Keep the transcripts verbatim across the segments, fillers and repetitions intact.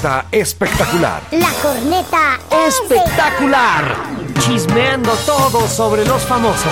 corneta espectacular. La corneta Espectacular. Chismeando todo sobre los famosos.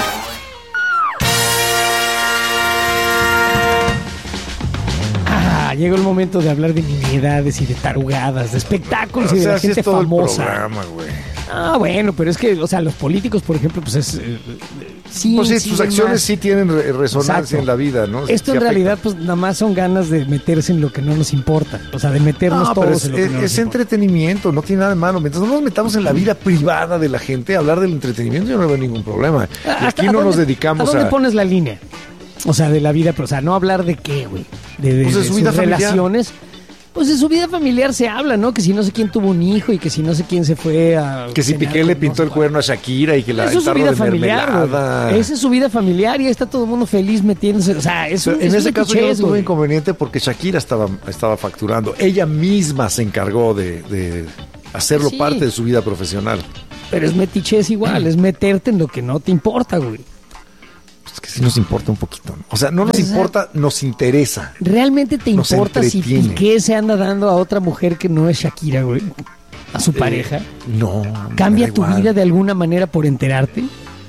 Ah, llegó el momento de hablar de nimiedades y de tarugadas, de espectáculos O y de sea, la así gente es todo famosa. el programa, güey. Ah, bueno, pero es que, o sea, los políticos, por ejemplo, pues es... Eh, sí, Pues sí, sí, sus es acciones más. sí tienen re- resonancia Exacto. en la vida, ¿no? Sí, Esto sí en afecta. realidad, pues nada más son ganas de meterse en lo que no nos importa. O sea, de meternos No, todos pero es, en lo que es- no nos es importa. entretenimiento, no tiene nada de malo. Mientras no nos metamos en la vida privada de la gente, hablar del entretenimiento yo no veo ningún problema. Y ¿Hasta- aquí a no nos dónde- dedicamos ¿A dónde a... pones la línea? O sea, de la vida, pero, o sea, no hablar de qué, güey. De, de, Pues de de su sus vida familiar. relaciones. Pues de su vida familiar se habla, ¿no? Que si no sé quién tuvo un hijo y que si no sé quién se fue a... Que si cenar Piqué con le no pintó sé el cuál. cuerno a Shakira y que la Eso es su tarro vida de familiar, mermelada. güey. Esa es su vida familiar y ahí está todo el mundo feliz metiéndose. O sea, es Pero un, en es ese un caso yo no clichés, tuve güey. inconveniente porque Shakira estaba, estaba facturando. Ella misma se encargó de, de hacerlo Sí. parte de su vida profesional. Pero es metiches igual, es meterte en lo que no te importa, güey. Pues que sí nos importa un poquito, ¿no? O sea, no nos Exacto. importa, nos interesa. ¿Realmente te Nos importa si entretiene. Piqué se anda dando a otra mujer que no es Shakira, güey? A su pareja. Eh, no. ¿Cambia me da tu igual. vida de alguna manera por enterarte?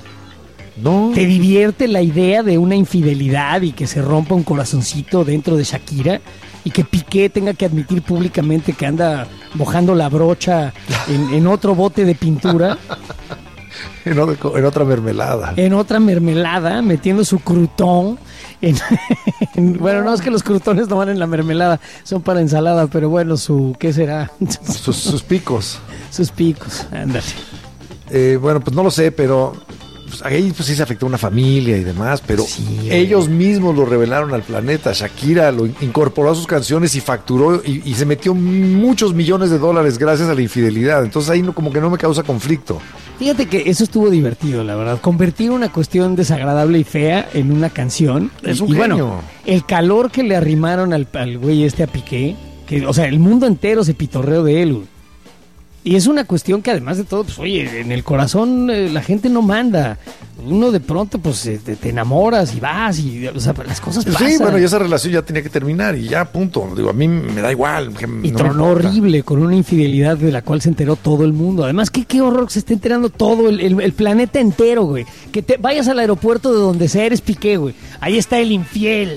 No. ¿Te divierte la idea de una infidelidad y que se rompa un corazoncito dentro de Shakira? Y que Piqué tenga que admitir públicamente que anda mojando la brocha en, en otro bote de pintura, En, otro- en otra mermelada. en otra mermelada, metiendo su crutón. En, en- bueno, no es que los crutones no van en la mermelada, son para ensalada, pero bueno, su, ¿qué será? Sus, sus picos. Sus picos, ándale. Eh, bueno, pues no lo sé, pero pues, ahí pues sí se afectó una familia y demás, pero Sí, ellos mismos lo revelaron al planeta. Shakira lo incorporó a sus canciones y facturó y, y se metió muchos millones de dólares gracias a la infidelidad. Entonces ahí no, como que no me causa conflicto. Fíjate que eso estuvo divertido, la verdad. Convertir una cuestión desagradable y fea en una canción. Es y, un y bueno, genio. el calor que le arrimaron al, al güey este a Piqué, que, o sea, el mundo entero se pitorreó de él, güey. Y es una cuestión que además de todo, pues oye, en el corazón eh, la gente no manda. Uno de pronto, pues eh, te, te enamoras y vas y, o sea, las cosas pasan. Sí, bueno, y esa relación ya tenía que terminar y ya, punto. Digo, a mí me da igual. que Y no me tronó importa. horrible con una infidelidad de la cual se enteró todo el mundo. Además, qué, qué horror que se esté enterando todo el, el- el planeta entero, güey. Que te vayas al aeropuerto de donde sea, eres Piqué, güey. Ahí está el infiel.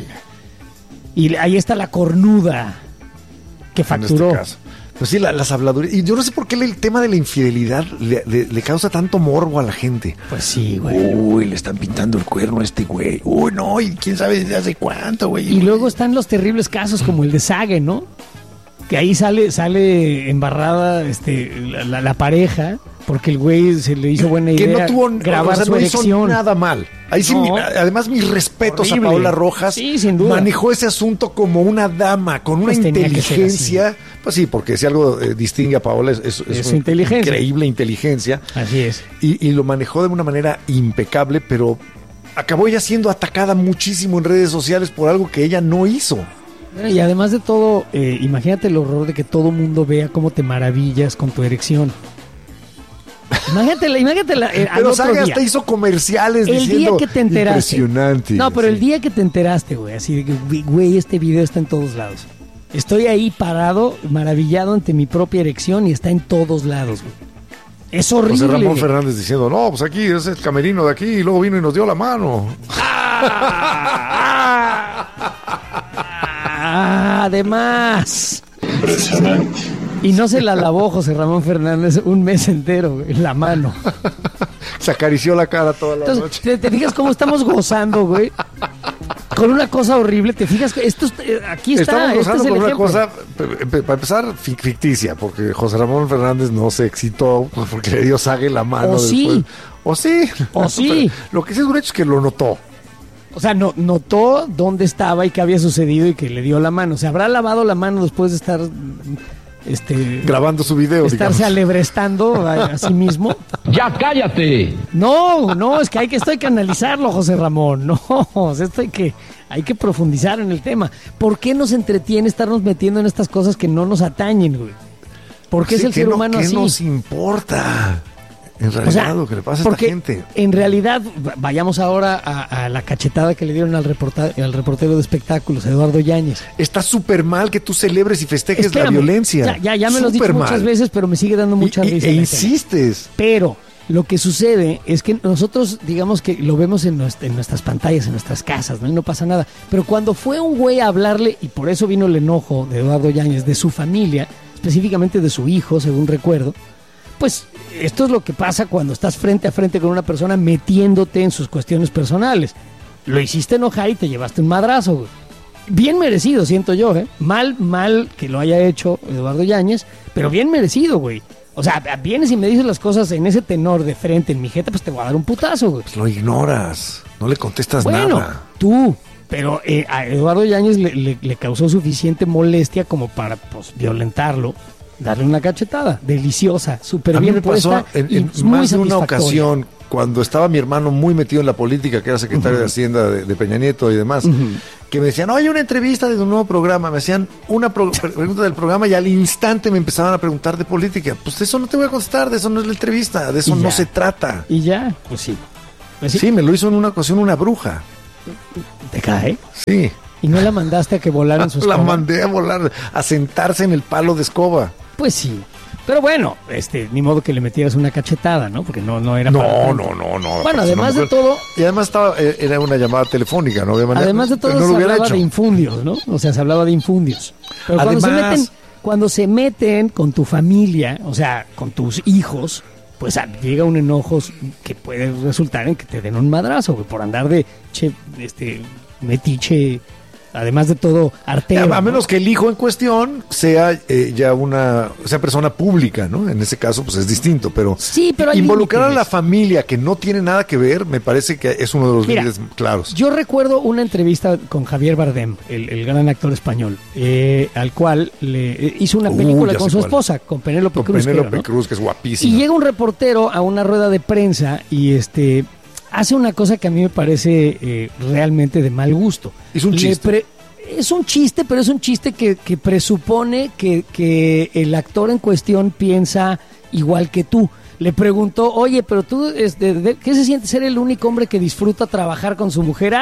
Y ahí está la cornuda que En facturó. este caso. Pues sí, la- las habladurías. Y yo no sé por qué el tema de la infidelidad le, le- le causa tanto morbo a la gente. Pues sí, güey. Uy, le están pintando el cuerno a este güey. Uy, no, y quién sabe desde hace cuánto, güey. Y luego están los terribles casos como el de Sage, ¿no? Que ahí sale sale embarrada este, la, la- la pareja porque el güey se le hizo buena que idea no tuvo grabar o sea, su no hizo erección. nada mal. Ahí sí, No. mi- además mis respetos Horrible. a Paola Rojas. Sí, sin duda. Manejó ese asunto como una dama, con una Pues tenía que ser inteligencia. Pues sí, porque si algo eh, distingue a Paola es, es, Es es su una inteligencia. increíble inteligencia. Así es. Y, y lo manejó de una manera impecable, pero acabó ella siendo atacada muchísimo en redes sociales por algo que ella no hizo. Bueno, y además de todo, eh, imagínate el horror de que todo mundo vea cómo te maravillas con tu erección. Imagínate, la- imagínate la, eh, al Pero otro Saga día. hasta hizo comerciales El diciendo día que te enteraste. impresionante. No, pero Sí. el día que te enteraste, güey, así de que, güey, este video está en todos lados. Estoy ahí parado, maravillado ante mi propia erección y está en todos lados, güey. Es horrible. José Ramón Fernández diciendo, no, pues aquí es el camerino de aquí, y luego vino y nos dio la mano. Ah, además. Y no se la lavó José Ramón Fernández un mes entero, güey, la mano. Se acarició la cara toda la Entonces, noche. ¿te, te fijas cómo estamos gozando, güey? Con una cosa horrible, ¿te fijas? Esto es- eh, aquí está, Estamos este gozando es el con una ejemplo. cosa, pe- pe- para empezar, fi- ficticia, porque José Ramón Fernández no se excitó pues, porque le dio Sague la mano. O sí. después. O sí. O sí. Pero lo que sí es un hecho es que lo notó. O sea, no, notó dónde estaba y qué había sucedido y que le dio la mano. Se habrá lavado la mano después de estar este Grabando su video, estarse digamos. alebrestando a, a sí mismo. ¡Ya cállate! No, no, es que hay que esto hay que analizarlo, José Ramón. No, o sea, esto hay que hay que profundizar en el tema. ¿Por qué nos entretiene estarnos metiendo en estas cosas que no nos atañen, güey? ¿Por qué Sí, es el ¿qué ser no- humano ¿qué así? nos importa? En realidad, o sea, lo que le pasa a esta gente. En realidad, vayamos ahora a, a la cachetada que le dieron al, reporta, al reportero de espectáculos, Eduardo Yáñez. Está súper mal que tú celebres y festejes Espérame, la violencia. Ya, ya, ya me lo has dicho muchas veces, pero me sigue dando mucha y, risa. E insistes. Pero lo que sucede es que nosotros, digamos que lo vemos en, nuestra, en nuestras pantallas, en nuestras casas, ¿no? Y no pasa nada. Pero cuando fue un güey a hablarle, y por eso vino el enojo de Eduardo Yáñez, de su familia, específicamente de su hijo, según recuerdo, pues esto es lo que pasa cuando estás frente a frente con una persona metiéndote en sus cuestiones personales. Lo hiciste enojar y te llevaste un madrazo, güey. Bien merecido, siento yo, ¿eh? Mal, mal que lo haya hecho Eduardo Yáñez, pero bien merecido, güey. O sea, vienes y me dices las cosas en ese tenor de frente, en mi jeta, pues te voy a dar un putazo, güey. Pues lo ignoras, no le contestas bueno, nada. Tú, pero eh, a Eduardo Yáñez le, le, le causó suficiente molestia como para, pues, violentarlo. Darle una cachetada, deliciosa, súper bien puesta. En, en y más de una ocasión, cuando estaba mi hermano muy metido en la política, que era secretario uh-huh. de Hacienda de, de Peña Nieto y demás, uh-huh. que me decían, oye, una entrevista de un nuevo programa, me hacían una pro- pregunta del programa y al instante me empezaban a preguntar de política. Pues de eso no te voy a contestar, de eso no es la entrevista, de eso no se trata. Y ya, pues sí. Pues sí. Sí, me lo hizo en una ocasión una bruja. ¿Te cae? Sí. ¿Y no la mandaste a que volara en su escoba? La mandé a volar, a sentarse en el palo de escoba. Pues sí, pero bueno, este, ni modo que le metieras una cachetada, ¿no? Porque no, no era no, para no, no, no. Bueno, además de todo... Y además estaba, era una llamada telefónica, ¿no? Manera, además de todo no se lo hablaba hecho. de infundios, ¿no? O sea, se hablaba de infundios. Pero además, cuando se meten, cuando se meten con tu familia, o sea, con tus hijos, pues llega un enojo que puede resultar en que te den un madrazo, güey, por andar de, che, este, metiche... Además de todo, artero. A, a menos ¿no? que el hijo en cuestión sea eh, ya una sea persona pública, ¿no? En ese caso, pues es distinto, pero, sí, pero involucrar límites. a la familia que no tiene nada que ver, me parece que es uno de los límites claros. Yo recuerdo una entrevista con Javier Bardem, el, el gran actor español, eh, al cual le eh, hizo una película uh, con su cuál. esposa, con Penélope Cruz. Penélope creo, ¿no? Cruz, que es guapísima. Y llega un reportero a una rueda de prensa y este... hace una cosa que a mí me parece eh, realmente de mal gusto. Es un chiste. Pre- es un chiste, pero es un chiste que, que presupone que, que el actor en cuestión piensa igual que tú. Le preguntó, oye, pero tú, este, de, ¿qué se siente ser el único hombre que disfruta trabajar con su mujer?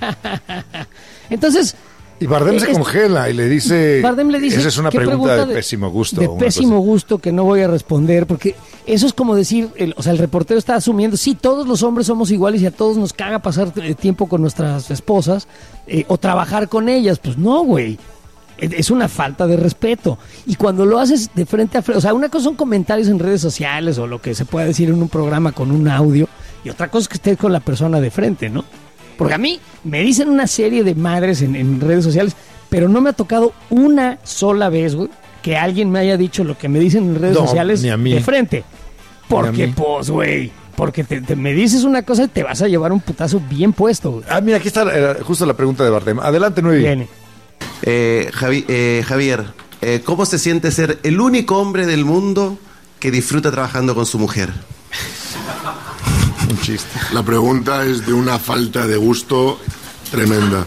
Entonces... Y Bardem se congela y le dice, Bardem le dice, esa es una pregunta, pregunta de, de pésimo gusto. De pésimo cosa. gusto que no voy a responder, porque eso es como decir, el, o sea, el reportero está asumiendo, sí, todos los hombres somos iguales y a todos nos caga pasar tiempo con nuestras esposas eh, o trabajar con ellas. Pues no, güey. Es una falta de respeto. Y cuando lo haces de frente a frente, o sea, una cosa son comentarios en redes sociales o lo que se pueda decir en un programa con un audio, y otra cosa es que estés con la persona de frente, ¿no? Porque a mí me dicen una serie de madres en, en redes sociales, pero no me ha tocado una sola vez, güey, que alguien me haya dicho lo que me dicen en redes no, sociales de frente. Porque, pues, güey, porque te, te, me dices una cosa y te vas a llevar un putazo bien puesto, güey. Ah, mira, aquí está eh, justo la pregunta de Bardem. Adelante, Nuevi. Viene. Eh, Javi, eh, Javier, eh, ¿cómo se siente ser el único hombre del mundo que disfruta trabajando con su mujer? Un chiste. La pregunta es de una falta de gusto tremenda.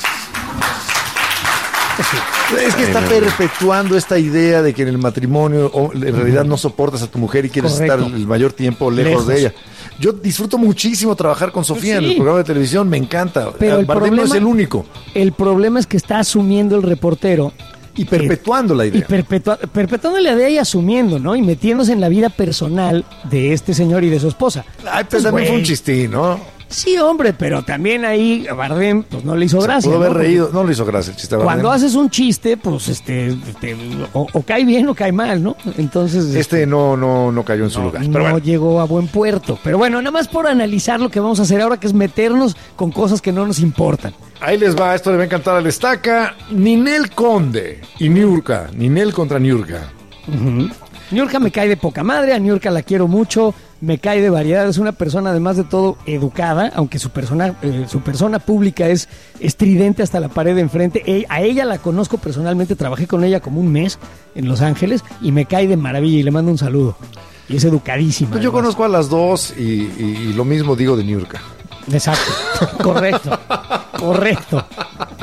Es que está perpetuando esta idea de que en el matrimonio o en realidad no soportas a tu mujer y quieres Correcto. estar el mayor tiempo lejos, lejos de ella. Yo disfruto muchísimo trabajar con Sofía pues sí. en el programa de televisión, me encanta. Pero el Bardem problema, no es el único. El problema es que está asumiendo el reportero. Y perpetuando la idea. Y perpetua, perpetuando la idea y asumiendo, ¿no? Y metiéndose en la vida personal de este señor y de su esposa. Ay, pues, pues también wey. fue un chistín, ¿no? Sí, hombre, pero también ahí a Bardem pues no le hizo gracia. Se pudo haber ¿no? reído, no le hizo gracia el chiste a Bardem. Cuando haces un chiste, pues este, este o, o cae bien o cae mal, ¿no? Entonces este, este no no no cayó en su no, lugar. Pero no bueno. llegó a buen puerto. Pero bueno, nada más por analizar lo que vamos a hacer ahora, que es meternos con cosas que no nos importan. Ahí les va, esto le va a encantar al Estaca. Ninel Conde y Niurka. Ninel contra Niurka. Uh-huh. Niurka me cae de poca madre, a Niurka la quiero mucho, me cae de variedad, es una persona además de todo educada, aunque su persona eh, su persona pública es estridente hasta la pared de enfrente. E- a ella la conozco personalmente, trabajé con ella como un mes en Los Ángeles y me cae de maravilla y le mando un saludo. Y es educadísima. Pues yo conozco a las dos y, y, y lo mismo digo de Niurka. Exacto, correcto, correcto.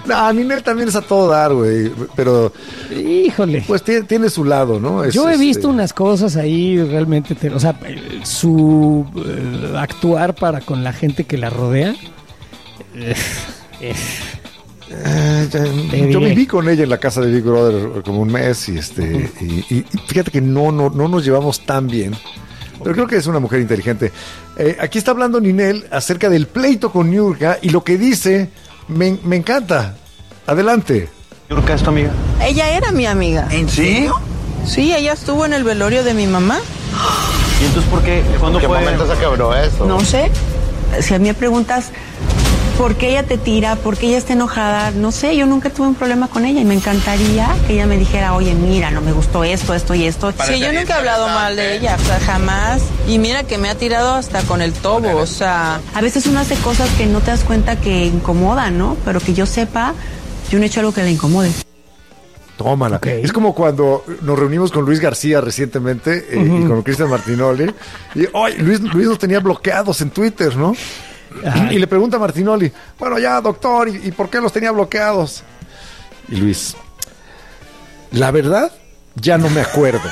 No, Ninel también es a todo dar, güey. Pero. Híjole. Pues tiene, tiene su lado, ¿no? Es, Yo he este... visto unas cosas ahí realmente. Te, o sea, su uh, actuar para con la gente que la rodea. Eh, eh. Eh, ya, yo viví con ella en la casa de Big Brother como un mes y este uh-huh. y, y fíjate que no, no, no nos llevamos tan bien. Pero creo que es una mujer inteligente. Eh, aquí está hablando Ninel acerca del pleito con Niurka y lo que dice me, me encanta. Adelante. ¿Niurka es tu amiga? Ella era mi amiga. ¿En serio? Sí, ella estuvo en el velorio de mi mamá. ¿Y entonces por qué? ¿Cuándo ¿Qué fue? momento se quebró eso? No sé. Si a mí me preguntas por qué ella te tira, por qué ella está enojada, no sé, yo nunca tuve un problema con ella y me encantaría que ella me dijera, oye, mira, no me gustó esto, esto y esto. Sí, yo nunca he hablado mal de ella, o sea, jamás. Y mira que me ha tirado hasta con el tobo, o sea, a veces uno hace cosas que no te das cuenta que incomodan, ¿no? Pero que yo sepa, yo no he hecho algo que le incomode. Tómala. Okay. Es como cuando nos reunimos con Luis García recientemente eh, uh-huh. y con Cristian Martinoli. Y oye, Luis, Luis nos tenía bloqueados en Twitter, ¿no? Ajá. Y le pregunta a Martinoli, bueno, ya, doctor, ¿y, ¿y por qué los tenía bloqueados? Y Luis, la verdad, ya no me acuerdo.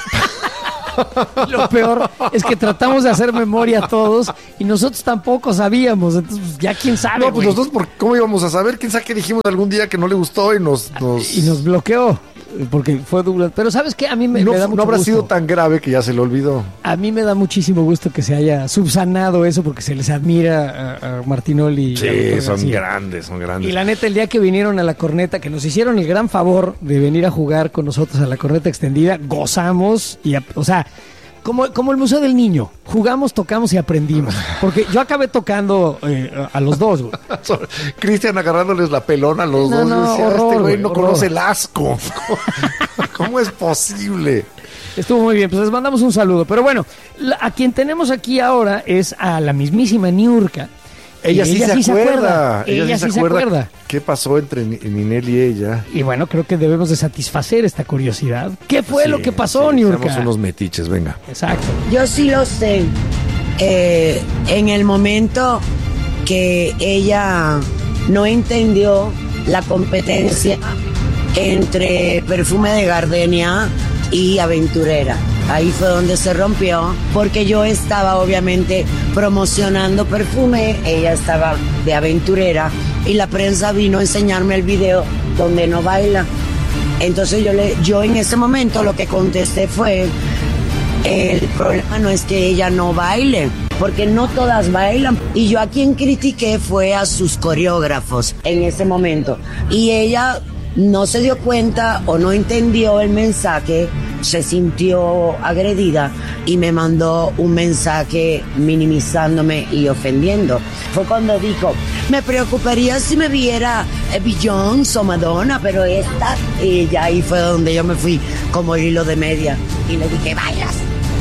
Lo peor es que tratamos de hacer memoria todos y nosotros tampoco sabíamos, entonces pues, ya quién sabe. No, pues güey. nosotros, ¿por ¿cómo íbamos a saber? ¿Quién sabe qué dijimos algún día que no le gustó y nos... nos... Y nos bloqueó, porque fue duro. Pero ¿sabes qué? A mí me, no, me da mucho no habrá gusto. sido tan grave que ya se lo olvidó. A mí me da muchísimo gusto que se haya subsanado eso, porque se les admira a, a Martinoli. Sí, y a son García. grandes, son grandes. Y la neta, el día que vinieron a la corneta, que nos hicieron el gran favor de venir a jugar con nosotros a la corneta extendida, gozamos y, a, o sea... Como, como el Museo del Niño, jugamos, tocamos y aprendimos. Porque yo acabé tocando eh, a los dos, güey. Cristian agarrándoles la pelona a los no, dos. No, decía, horror, este güey güey, no horror. conoce el asco. ¿Cómo, ¿Cómo es posible? Estuvo muy bien, pues les mandamos un saludo. Pero bueno, la, a quien tenemos aquí ahora es a la mismísima Niurka. Ella, sí, ella se, sí acuerda. se acuerda. Ella, Ella sí, sí se, se acuerda. acuerda. ¿Qué pasó entre Ninel y ella? Y bueno, creo que debemos de satisfacer esta curiosidad. ¿Qué fue sí, lo que pasó, sí, Niurka? Somos unos metiches, venga. Exacto. Yo sí lo sé. Eh, en el momento que ella no entendió la competencia entre Perfume de Gardenia y Aventurera. Ahí fue donde se rompió, porque yo estaba obviamente promocionando Perfume, ella estaba de Aventurera y la prensa vino a enseñarme el video donde no baila. Entonces yo, le, yo en ese momento lo que contesté fue, el problema no es que ella no baile, porque no todas bailan. Y yo a quien critiqué fue a sus coreógrafos en ese momento. Y ella no se dio cuenta o no entendió el mensaje, se sintió agredida y me mandó un mensaje minimizándome y ofendiendo. Fue cuando dijo, me preocuparía si me viera Beyoncé o Madonna, pero esta... Y ya ahí fue donde yo me fui como hilo de media y le dije, vayas.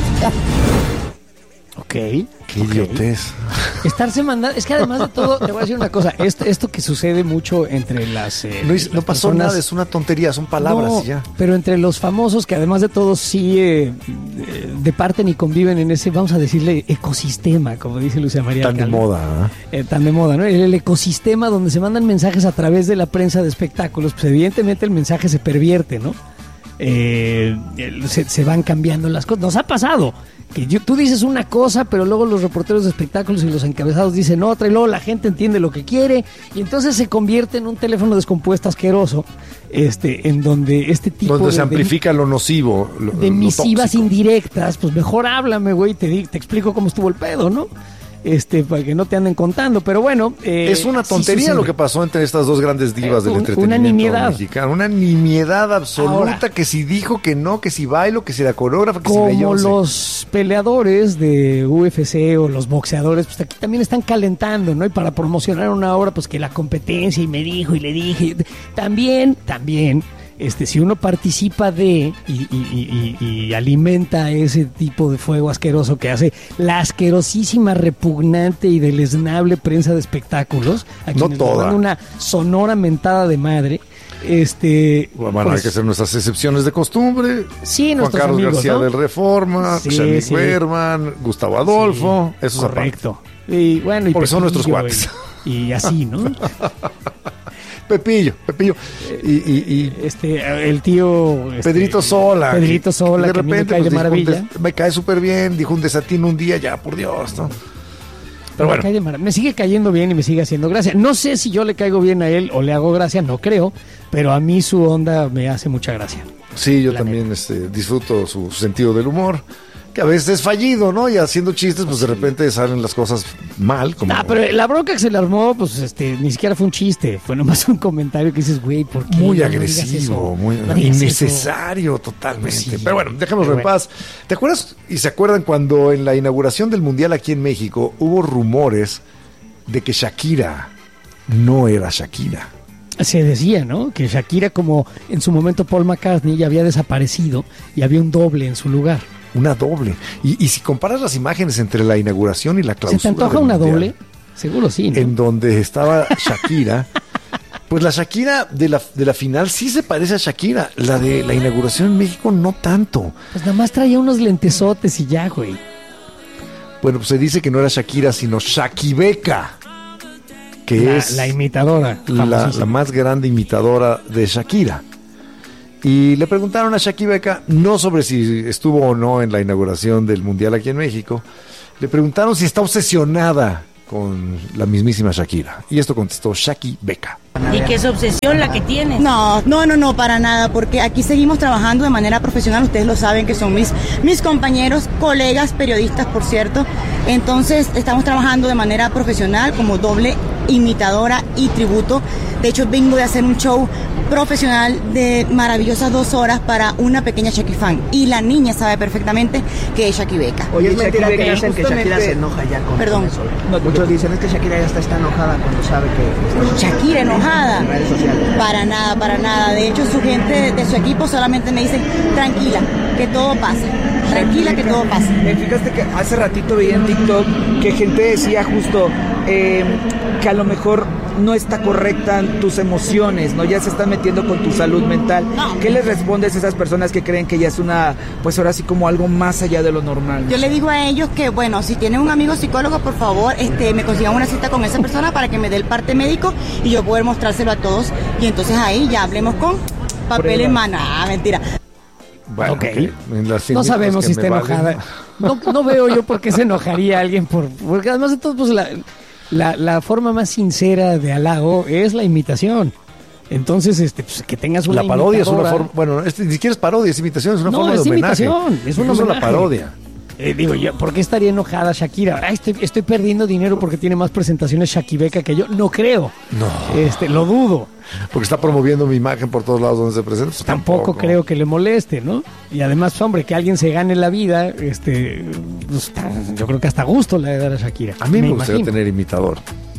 Ok. Qué okay. idiotez. Estarse mandando... Es que además de todo, te voy a decir una cosa. Esto, esto que sucede mucho entre las... Eh, no, no pasó personas, nada, es una tontería, son palabras no, y ya. Pero entre los famosos que además de todo sí eh, departen y conviven en ese, vamos a decirle, ecosistema, como dice Lucía María Tan de Calvo. moda, ¿eh? Eh, tan de moda, ¿no? El, el ecosistema donde se mandan mensajes a través de la prensa de espectáculos, pues evidentemente el mensaje se pervierte, ¿no? Eh, se, se van cambiando las cosas. Nos ha pasado que yo, tú dices una cosa, pero luego los reporteros de espectáculos y los encabezados dicen otra, y luego la gente entiende lo que quiere, y entonces se convierte en un teléfono descompuesto asqueroso, este, en donde este tipo donde de, se amplifica de, lo nocivo, lo, de lo misivas tóxico. indirectas, pues mejor háblame, güey, te, te explico cómo estuvo el pedo, ¿no? Este, para que no te anden contando, pero bueno. Eh, es una tontería sí lo que pasó entre estas dos grandes divas eh, del un, entretenimiento una nimiedad. mexicano. Una nimiedad absoluta. Ahora, que si dijo que no, que si bailo, que si la coreógrafa, que como si Beyoncé. Los peleadores de U F C o los boxeadores, pues aquí también están calentando, ¿no? Y para promocionar una obra, pues que la competencia y me dijo y le dije. También, también. Este, si uno participa de y, y, y, y, y alimenta ese tipo de fuego asqueroso que hace la asquerosísima, repugnante y deleznable prensa de espectáculos, a No quienes toda. le dan una sonora mentada de madre, este, Bueno, pues, hay que hacer nuestras excepciones de costumbre. sí, Juan nuestros Carlos amigos, García ¿no? del Reforma, Sí, Xavi sí. Berman, Gustavo Adolfo, Sí, esos correcto. Y bueno, y Porque son Pepillo nuestros cuates. Y, y así, ¿no? Pepillo, Pepillo. Y, y, y este, el tío... Este, Pedrito Sola. Pedrito Sola, de que a mí me repente cae de pues, dijo un maravilla. des- me cae súper bien, dijo un desatino un día, ya, por Dios, ¿no? Pero Me bueno, cae de mara- me sigue cayendo bien y me sigue haciendo gracia. No sé si yo le caigo bien a él o le hago gracia, no creo, pero a mí su onda me hace mucha gracia. sí, yo la también este, disfruto su, su sentido del humor, que a veces es fallido, ¿no? Y haciendo chistes, pues de repente salen las cosas mal. Como... Ah, pero la bronca que se le armó, pues este, ni siquiera fue un chiste, fue nomás un comentario que dices, güey, ¿por qué? Muy No digas agresivo, eso, muy no digas innecesario totalmente. Sí. Pero bueno, dejémoslo Pero en bueno. paz. ¿Te acuerdas y se acuerdan cuando en la inauguración del Mundial aquí en México hubo rumores de que Shakira no era Shakira? eso. Se decía, ¿no? Que Shakira, como en su momento Paul McCartney, ya había desaparecido y había un doble en su lugar. Una doble. Y, y si comparas las imágenes entre la inauguración y la clausura. ¿Se te antoja del una Mundial, doble? Seguro sí, ¿no? en donde estaba Shakira, pues la Shakira de la, de la final sí se parece a Shakira. La de la inauguración en México no tanto. Pues nada más traía unos lentesotes y ya, güey. Bueno, pues se dice que no era Shakira, sino Shakibeca, que La, es la imitadora. la, famosísima. la más grande imitadora de Shakira. Y le preguntaron a Shakibeca, no sobre si estuvo o no en la inauguración del Mundial aquí en México, le preguntaron si está obsesionada con la mismísima Shakira. Y esto contestó Shakibeca. Y que es obsesión la que tienes. No, no, no, no, para nada, porque aquí seguimos trabajando de manera profesional, ustedes lo saben que son mis, mis compañeros, colegas, periodistas, por cierto. Entonces, estamos trabajando de manera profesional como doble imitadora y tributo. De hecho, vengo de hacer un show profesional de maravillosas dos horas para una pequeña Shaki fan. Y la niña sabe perfectamente que es Shaki Beca. Oye, es mentira que Beca, dicen que Shakira se enoja ya con, Perdón. con eso. Muchos dicen es que Shakira ya está, está enojada cuando sabe que... Shakira enojada. En redes sociales. Para nada, para nada. De hecho, su gente de, de su equipo solamente me dicen, tranquila, que todo pase. Tranquila, que todo pase. Me fijaste que hace ratito veía en TikTok que gente decía justo eh, que a lo mejor no está correcta tus emociones, ¿no? Ya se están metiendo con tu salud mental. No. ¿Qué les respondes a esas personas que creen que ya es una, pues ahora sí como algo más allá de lo normal? Yo le digo a ellos que, bueno, si tienen un amigo psicólogo, por favor, este, me consigan una cita con esa persona para que me dé el parte médico y yo poder mostrárselo a todos. Y entonces ahí ya hablemos con papel Prueba. en mano. Ah, mentira. Bueno, Ok. ok. En las No cien sabemos mil si que está me valen. enojada. No, no veo yo por qué se enojaría alguien por... Porque además de todo, pues la, la, la forma más sincera de halago es la imitación. Entonces, este, pues, que tengas una La parodia es una imitadora- forma. Bueno, este, ni siquiera es parodia, es imitación, es una No, forma es de homenaje. imitación, es un Incluso homenaje. la parodia. Eh, digo yo, ¿por qué estaría enojada Shakira? Ay, estoy, estoy perdiendo dinero porque tiene más presentaciones Shakibeca que yo. No creo. No. Este, lo dudo. Porque está promoviendo mi imagen por todos lados donde se presenta. Pues Tampoco, creo que le moleste, ¿no? Y además, hombre, que alguien se gane la vida, este, pues, ta- yo creo que hasta gusto le da a Shakira. A mí me, gustaría imagino. tener imitador.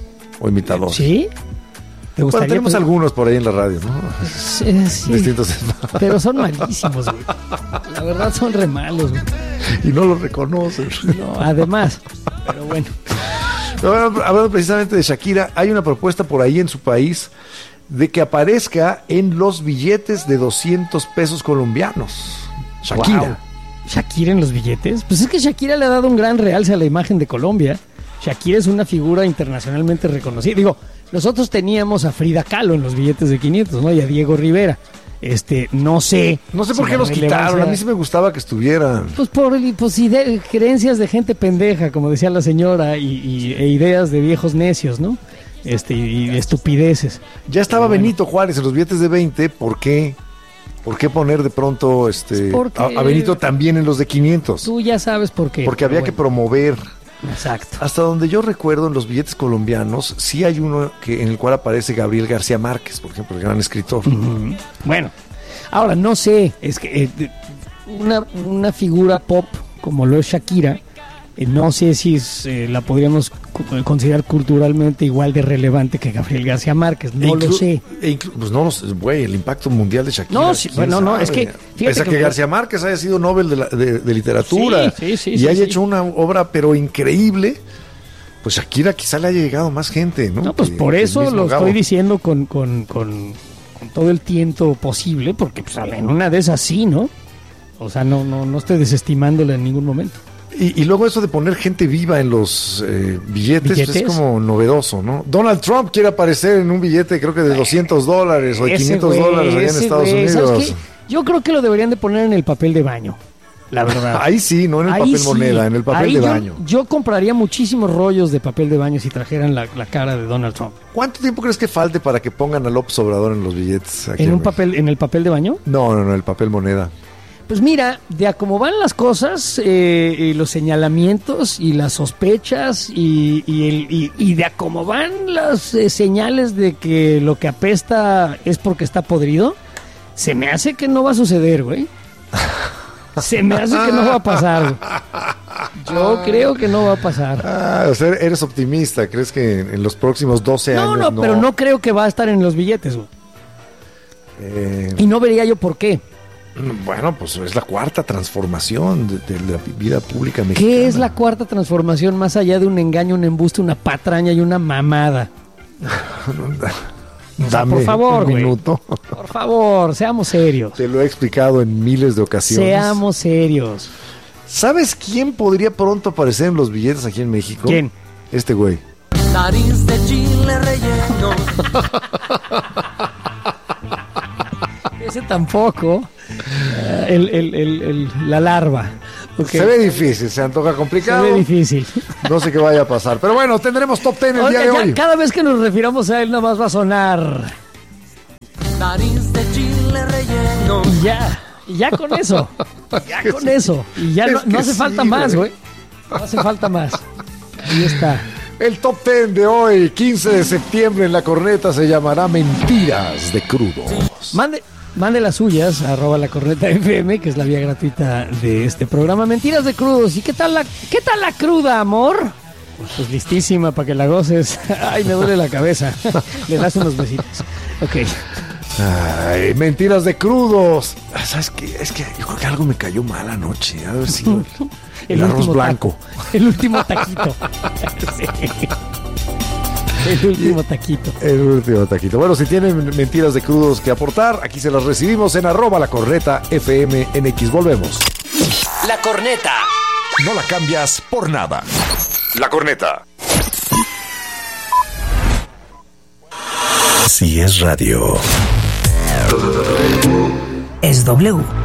O imitador. ¿Sí? ¿Te Bueno, gustaría? tenemos Pues, algunos por ahí en la radio, ¿no? sí, sí. Distintos. Pero son malísimos, güey. La verdad son re malos, güey. Y no lo reconocen. No, además. Pero bueno. Hablando, hablando precisamente de Shakira, hay una propuesta por ahí en su país de que aparezca en los billetes de doscientos pesos colombianos. Shakira. Wow. ¿Shakira en los billetes? Pues es que Shakira le ha dado un gran realce a la imagen de Colombia. Shakira es una figura internacionalmente reconocida. Digo, nosotros teníamos a Frida Kahlo en los billetes de quinientos, ¿no? Y a Diego Rivera. Este, no sé. No sé por si qué la los quitaron. relevancia- A mí sí me gustaba que estuvieran. Pues por pues, ide- creencias de gente pendeja, como decía la señora, y, y- e ideas de viejos necios, ¿no? Este, y, y estupideces. Ya estaba Bueno. Benito Juárez en los billetes de veinte. ¿Por qué? ¿Por qué poner de pronto este Porque- a, a Benito también en los de quinientos? Tú ya sabes por qué. Porque había pero que bueno. promover. Exacto. Hasta donde yo recuerdo, en los billetes colombianos, sí hay uno que en el cual aparece Gabriel García Márquez, por ejemplo, el gran escritor. Ujú. Bueno, ahora no sé, es que eh, de- una, una figura pop como lo es Shakira, eh, no sé si es, eh, la podríamos cu- considerar culturalmente igual de relevante que Gabriel García Márquez, no E lo inclu- sé. e inclu- pues no lo sé, güey, el impacto mundial de Shakira. No, sí, ¿quién bueno, no, es sabe? que, fíjate Pese a que- que García Márquez haya sido Nobel de, la- de- de literatura Sí, sí, sí, y sí, haya sí. hecho una obra pero increíble, pues Shakira quizá le haya llegado más gente, ¿no? No, pues Que- por que el eso mismo lo Gabo. estoy diciendo con, con, con, con todo el tiento posible, porque pues, en una de esas sí, ¿no? O sea, no, no, no estoy desestimándola en ningún momento. Y, y luego eso de poner gente viva en los eh, billetes, ¿Billetes? es como novedoso, ¿no? Donald Trump quiere aparecer en un billete, creo que de doscientos dólares o de Ese quinientos güey, dólares allá en ese Estados güey, ¿sabes Unidos. qué? Yo creo que lo deberían de poner en el papel de baño, la verdad. Ahí sí, no en el Ahí papel sí. moneda, en el papel Ahí de yo- baño. Yo compraría muchísimos rollos de papel de baño si trajeran la, la cara de Donald Trump. ¿Cuánto tiempo crees que falte para que pongan a López Obrador en los billetes? aquí ¿En un México? papel, en el papel de baño? No, no, no, el papel moneda. Pues mira, de a cómo van las cosas, eh, y los señalamientos y las sospechas y, y, el, y, y de a cómo van las eh, señales de que lo que apesta es porque está podrido, se me hace que no va a suceder, güey. Se me hace que no va a pasar, güey. Yo creo que no va a pasar. Ah, o sea, eres optimista. ¿Crees que en, en los próximos doce No, años no, no? pero no creo que va a estar en los billetes, güey. Eh, Y no vería yo por qué. bueno, pues es la cuarta transformación de, de la vida pública mexicana. ¿Qué es la cuarta transformación más allá de un engaño, un embuste, una patraña y una mamada? O sea, Dame por favor, un güey. minuto. Por favor, seamos serios. Te lo he explicado en miles de ocasiones. Seamos serios. ¿Sabes quién podría pronto aparecer en los billetes aquí en México? ¿Quién? Este güey. Nariz de chile relleno. Ese tampoco. Eh, el, el, el, el- la larva. Ok. Se ve difícil, se antoja Se complicado. ve difícil. No sé qué vaya a pasar. Pero bueno, tendremos top ten el Oiga, día de ya hoy. cada vez que nos refiramos a él, nada más va a sonar. Nariz de chile relleno. Y ya. Y ya con eso. Ya con eso. Y ya no, Es que no hace sí, falta más, güey. güey. No hace falta más. Ahí está. El top ten de hoy, quince de septiembre en La Corneta, se llamará Mentiras de Crudos. Mande, mande las suyas, arroba la corneta F M, que es la vía gratuita de este programa. Mentiras de crudos. ¿Y qué tal la, qué tal la cruda, amor? Pues listísima para que la goces. Ay, me duele la cabeza. Le das unos besitos. Ok. Ay, Mentiras de Crudos. Ah, ¿sabes qué? Es que yo creo que algo me cayó mal anoche. Ha de haber sido el, el arroz último blanco. taco. El último taquito. Sí. El último taquito. El último taquito. Bueno, si tienen mentiras de crudos que aportar, aquí se las recibimos en arroba la corneta F M N X. Volvemos. La Corneta. No la cambias por nada. La Corneta. Si es radio. Es W.